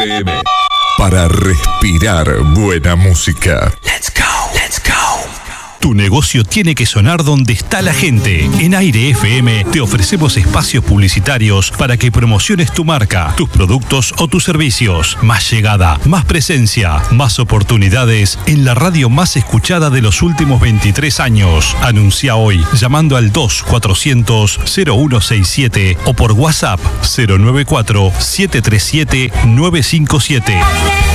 FM. Para respirar buena música. Let's go, let's go. Tu negocio tiene que sonar donde está la gente. En Aire FM te ofrecemos espacios publicitarios para que promociones tu marca, tus productos o tus servicios. Más llegada, más presencia, más oportunidades en la radio más escuchada de los últimos 23 años. Anuncia hoy llamando al 2400-0167 o por WhatsApp 094-737-957.